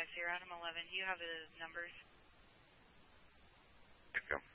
550, Adam 11. Do you have the numbers? Echo.